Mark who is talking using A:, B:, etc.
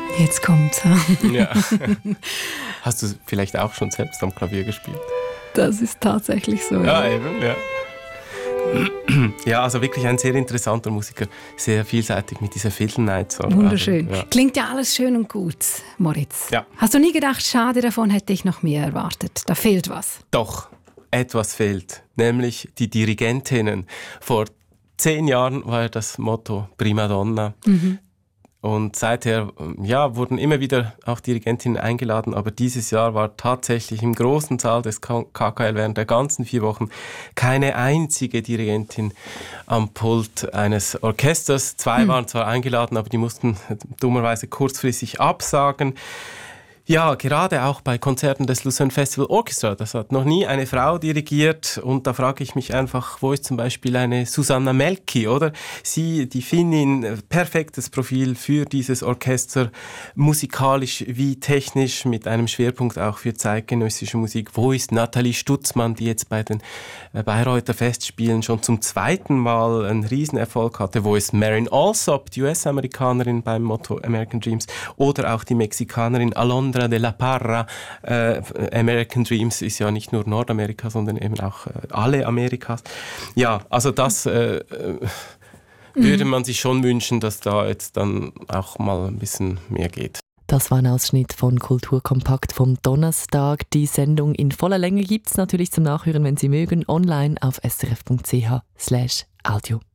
A: Jetzt kommt's.
B: Ja. Hast du vielleicht auch schon selbst am Klavier gespielt?
A: Das ist tatsächlich so.
B: Ja, eben, ja. Ja, also wirklich ein sehr interessanter Musiker, sehr vielseitig mit dieser Fiddle Night. So.
A: Wunderschön.
B: Also, ja.
A: Klingt ja alles schön und gut, Moritz.
B: Ja.
A: Hast du nie gedacht, schade, davon hätte ich noch mehr erwartet? Da fehlt was.
B: Doch, etwas fehlt, nämlich die Dirigentinnen. Vor 10 Jahren war das Motto Prima Donna. Und seither wurden immer wieder auch Dirigentinnen eingeladen, aber dieses Jahr war tatsächlich im großen Saal des KKL während der ganzen 4 Wochen keine einzige Dirigentin am Pult eines Orchesters. 2 waren zwar eingeladen, aber die mussten dummerweise kurzfristig absagen. Ja, gerade auch bei Konzerten des Lucerne Festival Orchestra, das hat noch nie eine Frau dirigiert und da frage ich mich einfach, wo ist zum Beispiel eine Susanna Melki, oder? Sie, die Finnin, perfektes Profil für dieses Orchester, musikalisch wie technisch, mit einem Schwerpunkt auch für zeitgenössische Musik. Wo ist Nathalie Stutzmann, die jetzt bei den Bayreuther Festspielen schon zum 2. Mal einen Riesenerfolg hatte? Wo ist Marin Alsop, die US-Amerikanerin beim Motto American Dreams, oder auch die Mexikanerin Alondra de la Parra. American Dreams ist ja nicht nur Nordamerika, sondern eben auch alle Amerikas. Ja, also das würde man sich schon wünschen, dass da jetzt dann auch mal ein bisschen mehr geht.
C: Das war ein Ausschnitt von Kulturkompakt vom Donnerstag. Die Sendung in voller Länge gibt es natürlich zum Nachhören, wenn Sie mögen, online auf srf.ch/audio.